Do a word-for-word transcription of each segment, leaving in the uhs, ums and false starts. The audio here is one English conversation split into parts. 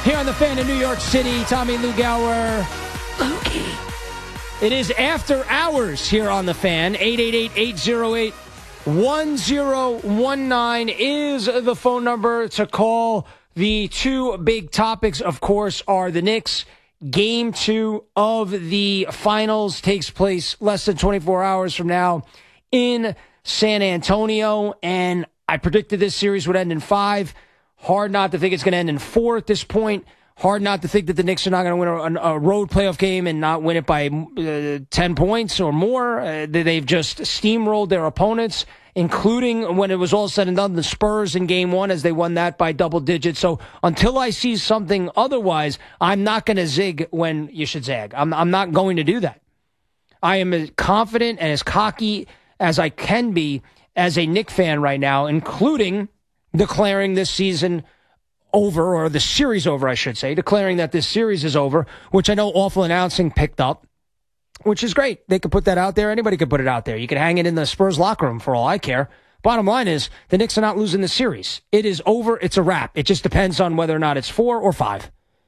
Here on the Fan in New York City, Tommy Lugauer. Loki. It is after hours here on the Fan. eight eight eight, eight oh eight, one oh one nine is the phone number to call. The two big topics, of course, are the Knicks. Game two of the finals takes place less than twenty-four hours from now in San Antonio. And I predicted this series would end in five. Hard not to think it's going to end in four at this point. Hard not to think that the Knicks are not going to win a, a road playoff game and not win it by uh, ten points or more. Uh, they've just steamrolled their opponents, including when it was all said and done, the Spurs in game one as they won that by double digits. So until I see something otherwise, I'm not going to zig when you should zag. I'm, I'm not going to do that. I am as confident and as cocky as I can be as a Knicks fan right now, including declaring this season over, or the series over, I should say, declaring that this series is over, which I know Awful Announcing picked up, which is great. They could put that out there. Anybody could put it out there. You could hang it in the Spurs locker room for all I care. Bottom line is, the Knicks are not losing the series. It is over. It's a wrap. It just depends on whether or not it's four or five.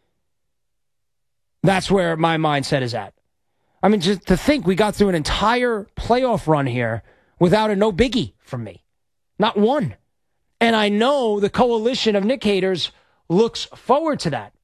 That's where my mindset is at. I mean, just to think we got through an entire playoff run here without a no biggie from me. Not one. And I know the coalition of Knick haters looks forward to that.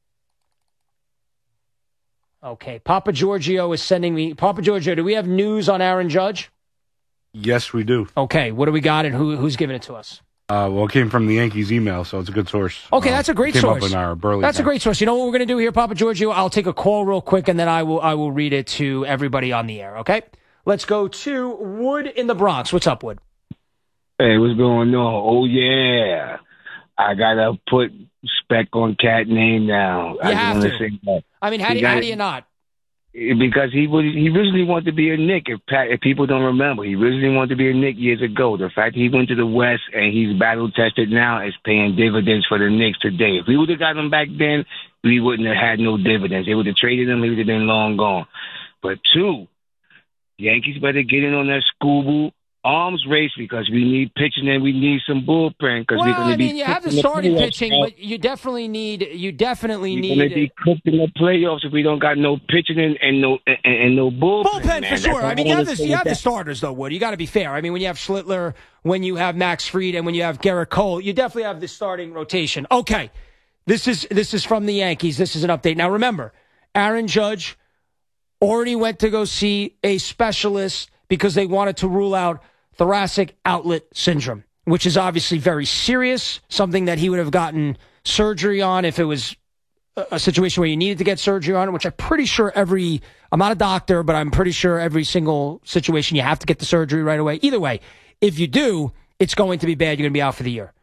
Okay, Papa Giorgio is sending me... Papa Giorgio, do we have news on Aaron Judge? Yes, we do. Okay, what do we got and who, who's giving it to us? Uh, well, it came from the Yankees email, so it's a good source. Okay, uh, that's a great came source. Up in our Burley that's time. a great source. You know what we're going to do here, Papa Giorgio? I'll take a call real quick, and then I will I will read it to everybody on the air, okay? Let's go to Wood in the Bronx. What's up, Wood? Hey, what's going on? Oh, yeah. I got to put Spec on Cat name now. You I have wanna to. say that. I mean, how do, you, how do you not? Because he was, he originally wanted to be a Knick. If, Pat, if people don't remember, he originally wanted to be a Knick years ago. The fact that he went to the West and he's battle-tested now is paying dividends for the Knicks today. If we would have got him back then, we wouldn't have had no dividends. They would have traded him. He would have been long gone. But two, Yankees better get in on that Scooby arms race because we need pitching and we need some bullpen. Well, we're gonna I be mean, you have the starting pitching, but you definitely need you definitely we're need gonna be cooked in the playoffs if we don't got no pitching and, and no and, and no bullpen. Bullpen man. for sure. That's I mean, you have, wanna the, say you have that. the starters, though, Wood. You got to be fair. I mean, when you have Schlittler, when you have Max Fried, and when you have Garrett Cole, you definitely have the starting rotation. Okay, this is this is from the Yankees. This is an update. Now, remember, Aaron Judge already went to go see a specialist because they wanted to rule out thoracic outlet syndrome, which is obviously very serious, something that he would have gotten surgery on if it was a situation where you needed to get surgery on it, which I'm pretty sure every, I'm not a doctor, but I'm pretty sure every single situation you have to get the surgery right away. Either way, if you do, it's going to be bad. You're going to be out for the year.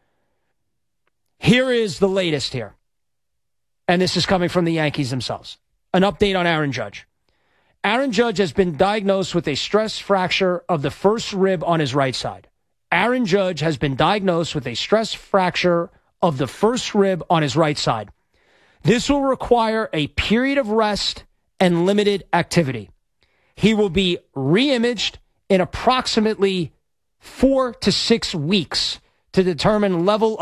Here is the latest here, and this is coming from the Yankees themselves. An update on Aaron Judge. Aaron Judge has been diagnosed with a stress fracture of the first rib on his right side. Aaron Judge has been diagnosed with a stress fracture of the first rib on his right side. This will require a period of rest and limited activity. He will be re-imaged in approximately four to six weeks to determine level